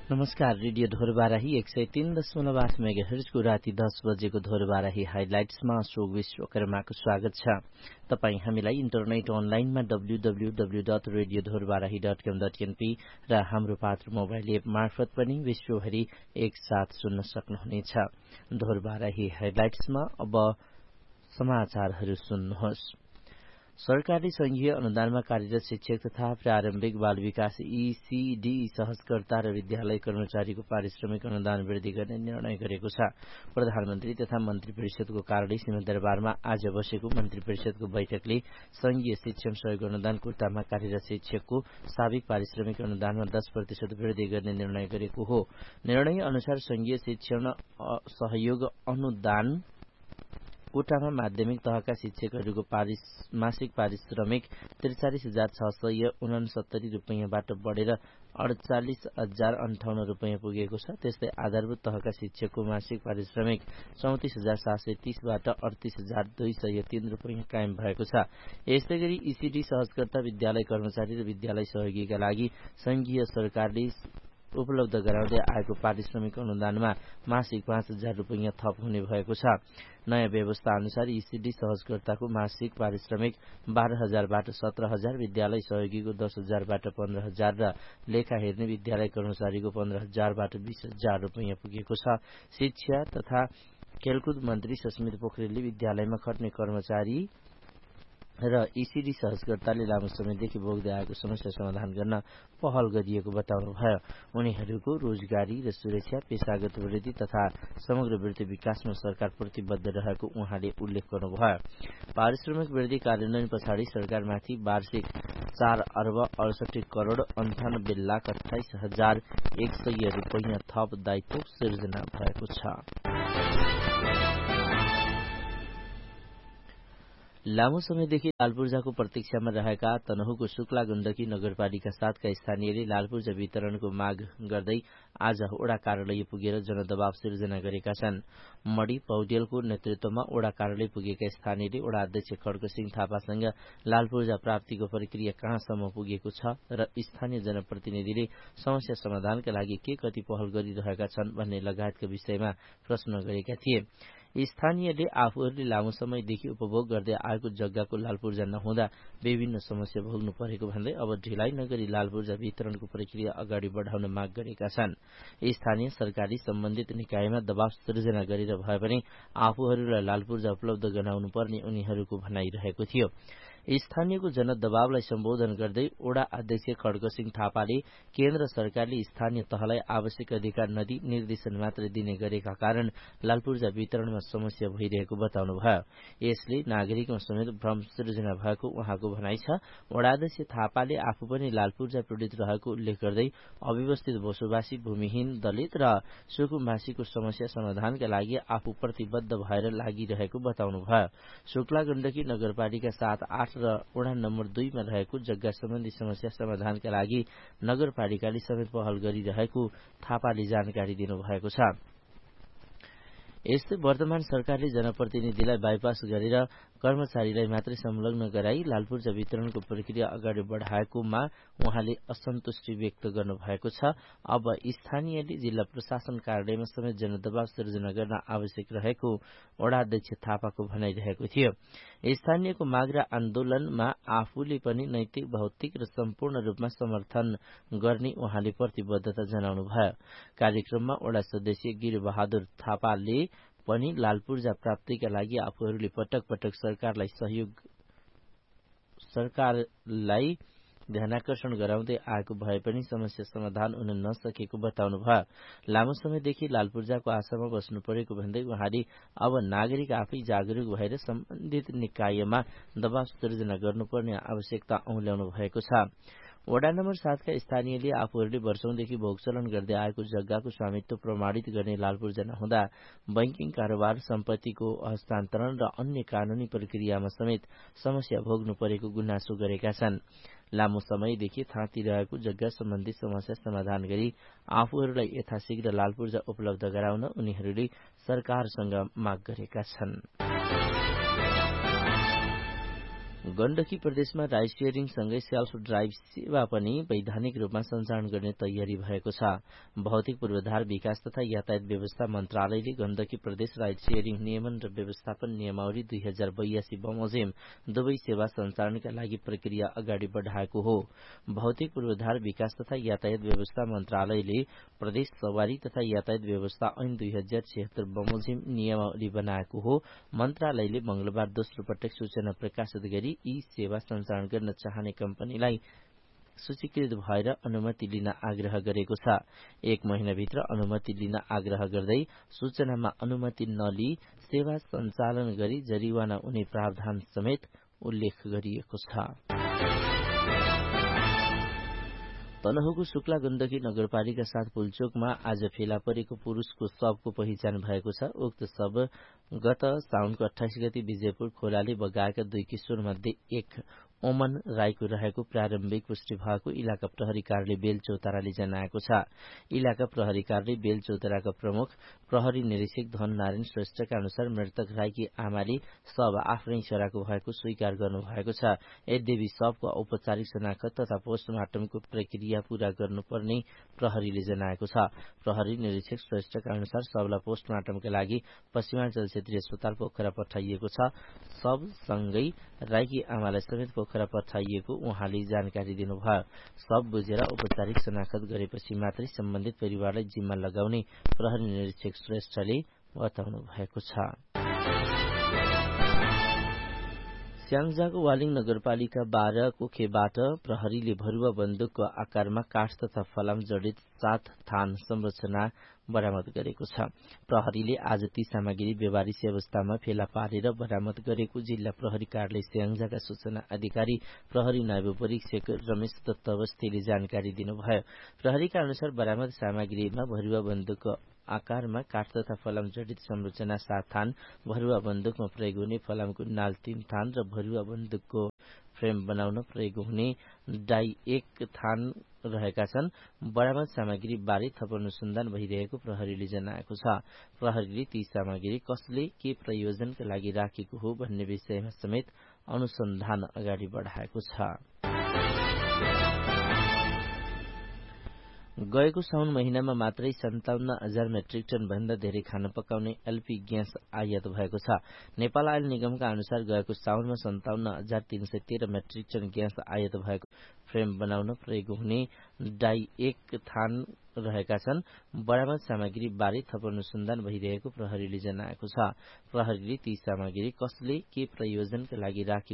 नमस्कार, रेडियो ढोरबाराही 103.8 मेगाहर्जको राति 10 बजेको ढोरबाराही हाइलाइट्समा अशोक विश्वकर्माको स्वागत छ। तपाई हामीलाई इन्टरनेट अनलाइनमा www.radiodhorbarahi.com.np र हाम्रो पात्र मोबाइल एप मार्फत पनि विश्वभरि एकसाथ सुन्न सक्नुहुनेछ। ढोरबाराही हाइलाइट्समा अब समाचारहरू सुन्नुहोस्। सरकारले संघीय अनुदानमा कार्यरत शिक्षक तथा प्रारम्भिक बाल विकास ECD सहजकर्ता र विद्यालय कर्मचारीको पारिश्रमिक अनुदान वृद्धि गर्ने निर्णय गरेको छ। प्रधानमन्त्री तथा मन्त्री परिषदको कार्यालय सिंहदरबारमा आज बसेको मन्त्री परिषदको बैठकले संघीय शिक्षण सहयोग अनुदान कोटामा कार्यरत शिक्षकको साविक पारिश्रमिक अनुदानमा 10% वृद्धि गर्ने निर्णय गरेको हो। निर्णय अनुसार संघीय शिक्षण सहयोग अनुदान कोटामा माध्यमिक तहका शिक्षकहरूको मासिक पारिश्रमिक 43,669 रुपैयाँबाट बढेर 48,058 रुपैयाँ पुगेको छ। त्यस्तै आधारभूत तहका शिक्षकको मासिक पारिश्रमिक 34,730बाट 38,203 रुपैयाँ कायम भएको छ। यस्तै गरी ECD सहजकर्ता विद्यालय कर्मचारी र विद्यालय सहयोगीका लागि संघीय सरकारले उपलब्ध गराउँदै आएको पारिश्रमिक अनुदानमा मासिक 5,000 रुपैयाँ थप हुने भएको छ। नयाँ व्यवस्था अनुसार ECD सहजकर्ताको मासिक पारिश्रमिक 12,000बाट 17,000, विद्यालय सहयोगीको 10,000बाट 15,000 र लेखा हेर्ने विद्यालय कर्मचारीको 15,000बाट 20,000 रुपैयाँ पुगेको छ। शिक्षा तथा खेलकुद मन्त्री सस्मित पोखरेलले विद्यालयमा खट्ने कर्मचारी र ECD सहजकर्ताले लामो समयदेखि भोग्दै आएको समस्या समाधान गर्न पहल गरिएको बताउनुभयो। उनीहरूको रोजगारी र सुरक्षा, पेशागत वृद्धि तथा समग्र वृत्ति विकासमा सरकार प्रतिबद्ध रहेको उहाँले उल्लेख गर्नुभयो। पारिश्रमिक वृद्धि कार्यान्वयन पछाडि सरकारमाथि वार्षिक 4,68,98,28,100 रुपैयाँ थप दायित्व सिर्जना भएको छ। लामो समयदेखि लालपूर्जाको प्रतीक्षामा रहेका तनहुँको शुक्ला गण्डकी नगरपालिका 7का स्थानीयले लालपूर्जा वितरणको माग गर्दै आज ओडा कार्यालय पुगेर जनदबाव सिर्जना गरेका छन्। मडी पौडेलको नेतृत्वमा ओडा कार्यालय पुगेका स्थानीयले ओडा अध्यक्ष खड्कसिंह थापासँग लालपूर्जा प्राप्तिको प्रक्रिया कहाँसम्म पुगेको छ र स्थानीय जनप्रतिनिधिले समस्या समाधानका लागि के कति पहल गरिरहेका छन् भन्ने लगायतका विषयमा प्रश्न गरेका थिए। स्थानीयले आफूहरूले लामो समयदेखि उपभोग गर्दै आएको जग्गाको लालपूर्जा नहुँदा विभिन्न समस्या भोग्नु परेको भन्दै अब ढिलाइ नगरी लालपूर्जा वितरणको प्रक्रिया अगाडि बढाउन माग गरेका छन्। स्थानीय सरकारी सम्बन्धित निकायमा दबाव सृजना गरेर भए पनि आफूहरूलाई लालपूर्जा उपलब्ध गराउनु पर्ने उनीहरूको भनाइरहेको थियो। स्थानीयको जनदबावलाई सम्बोधन गर्दै ओडा अध्यक्ष खड्कसिंह थापाले केन्द्र सरकारले स्थानीय तहलाई आवश्यक अधिकार नदिई निर्देशन मात्र दिने गरेका कारण लालपूर्जा वितरणमा समस्या भइरहेको बताउनुभयो। यसले नागरिकमा समेत भ्रम सृजना भएको उहाँको भनाइ छ। ओडा अध्यक्ष थापाले आफू पनि लालपूर्जा पीडित रहेको उल्लेख गर्दै अव्यवस्थित बसोबासी, भूमिहीन, दलित र सुकुम्बासीको समस्या समाधानका लागि आफू प्रतिबद्ध भएर लागिरहेको बताउनुभयो। शुक्ला गण्डकी नगरपालिका 7, 8 र ओडा नम्बर 2 मा रहेको जग्गा सम्बन्धी समस्या समाधानका लागि नगरपालिकाले समेत पहल गरिरहेको थापाले जानकारी दिनुभएको छ। यस्तै वर्तमान सरकारले जनप्रतिनिधिलाई बाइपास गरेर कर्मचारीलाई मात्रै संलग्न गराई लालपूर्जा वितरणको प्रक्रिया अगाडि बढाएकोमा उहाँले असन्तुष्टि व्यक्त गर्नुभएको छ। अब स्थानीयले जिल्ला प्रशासन कार्यालयमा समेत जनदबाव सिर्जना गर्न आवश्यक रहेको वडा अध्यक्ष थापाको भनाइरहेको थियो। स्थानीयको माग र आन्दोलनमा आफूले पनि नैतिक, भौतिक र सम्पूर्ण रूपमा समर्थन गर्ने उहाँले प्रतिबद्धता जनाउनुभयो। कार्यक्रममा वडा सदस्य गिरबहादुर थापाले पनि लालपूर्जा प्राप्तिका लागि आफूहरूले पटक पटक सरकारलाई ध्यानाकर्षण गराउँदै आएको भए पनि समस्या समाधान हुन नसकेको बताउनुभयो। लामो समयदेखि लालपूर्जाको आशामा बस्नु परेको भन्दै उहाँले अब नागरिक आफै जागरूक भएर सम्बन्धित निकायमा दबाव सृजना गर्नुपर्ने आवश्यकता औल्याउनु भएको छ। वडा नम्बर 7 का स्थानीयले आफूहरूले वर्षौंदेखि भोगचलन गर्दै आएको जग्गाको स्वामित्व प्रमाणित गर्ने लालपूर्जा नहुँदा बैंकिङ कारोबार, सम्पत्तिको हस्तान्तरण र अन्य कानूनी प्रक्रियामा समेत समस्या भोग्नु परेको गुनासो गरेका छन्। लामो समयदेखि थाँतिरहेको जग्गा सम्बन्धी समस्या समाधान गरी आफूहरूलाई यथाशीघ्र लालपूर्जा उपलब्ध गराउन उनीहरूले सरकारसँग माग गरेका छन्। गण्डकी प्रदेशमा राइड सेयरिङ सँगै सेल्फ ड्राइभ सेवा पनि वैधानिक रूपमा सञ्चालन गर्ने तयारी भएको छ। भौतिक पूर्वाधार विकास तथा यातायात व्यवस्था मन्त्रालयले गण्डकी प्रदेश राइड सेयरिङ नियमन र व्यवस्थापन नियमावली 2082 बमोजिम दुवै सेवा सञ्चालनका लागि प्रक्रिया अगाडि बढाएको हो। भौतिक पूर्वाधार विकास तथा यातायात व्यवस्था मन्त्रालयले प्रदेश सवारी तथा यातायात व्यवस्था ऐन 2076 बमोजिम नियमावली बनाएको हो। मन्त्रालयले मंगलबार दोस्रो पटक सूचना प्रकाशित गरी यी सेवा सञ्चालन गर्न चाहने कम्पनीलाई सूचीकृत भएर अनुमति लिन आग्रह गरेको छ। 1 महिनाभित्र अनुमति लिन आग्रह गर्दै सूचनामा अनुमति नलिई सेवा सञ्चालन गरी जरिवाना हुने प्रावधान समेत उल्लेख गरिएको छ। तनहुँको शुक्ला गण्डकी नगरपालिका 7 पुलचोकमा आज फेला परेको पुरुषको शवको पहिचान भएको छ। उक्त शव गत साउनको 28 गते विजयपुर खोलाले बगाएका 2 किशोर मध्ये एक ओमन राईको रहेको प्रारम्भिक पुष्टि भएको इलाका प्रहरी कार्यालय बेलचौताराले जनाएको छ। इलाका प्रहरी कार्यालय बेलचौताराका प्रमुख प्रहरी निरीक्षक धननारायण श्रेष्ठका अनुसार मृतक राईकी आमाले शव आफ्नै छोराको भएको स्वीकार गर्नुभएको छ। यद्यपि शवको औपचारिक शनाखत तथा पोस्टमार्टमको प्रक्रिया पूरा गर्नुपर्ने प्रहरीले जनाएको छ। प्रहरी निरीक्षक श्रेष्ठका अनुसार शवलाई पोस्टमार्टमका लागि पश्चिमाञ्चल क्षेत्रीय अस्पताल पोखरा पठाइएको छ। शवसँगै राईकी आमालाई समेत पोखरा पठाइएको उहाँले जानकारी दिनुभयो। शव बुझेर औपचारिक शनाखत गरेपछि मात्रै सम्बन्धित परिवारलाई जिम्मा लगाउने प्रहरी निरीक्षक श्रेष्ठले बताउनु भएको छ। स्याङ्जाको वालिङ नगरपालिका 12 कोखेबाट प्रहरीले भरुवा बन्दुकको आकारमा काठ तथा फलाम जडित 7 थान संरचना बरामद गरेको छ। प्रहरीले आज ती सामग्री व्यवहारिक अवस्थामा फेला पारेर बरामद गरेको जिल्ला प्रहरी कार्यालय स्याङ्जाका सूचना अधिकारी प्रहरी नायब परीक्षक रमेश दत्तावस्थीले जानकारी दिनुभयो। प्रहरीका अनुसार बरामद सामग्रीमा भरुवा बन्दुकको आकारमा काठ तथा फलाम जडित संरचना 7 थान, भरुवा बन्दुकमा प्रयोग हुने फलामको नाल 3 थान र भरुवा बन्दुकको फ्रेम बनाउन प्रयोग हुने डाई 1 थान रहेका छन्। बरामद सामग्री बारे थप अनुसन्धान भइरहेको प्रहरीले जनाएको छ। प्रहरीले ती सामग्री कसले के प्रयोजनका लागि राखेको हो भन्ने विषयमा समेत अनुसन्धान अगाडि बढाएको छ। गएको साउन महिनामा मात्रै 57,000 मेट्रिक टन भन्दा धेरै खाना पकाउने एलपी ग्यास आयात भएको छ। नेपाल आयल निगमका अनुसार गएको साउनमा 57,313 मेट्रिक टन ग्यास आयात भएको फ्रेम बनाउन प्रयोग हुने डाई 1 थान रहेका छन्। बरामद सामग्री बारे थप अनुसन्धान भइरहेको प्रहरीले जनाएको छ। प्रहरीले ती सामग्री कसले के प्रयोजनका लागि राखेको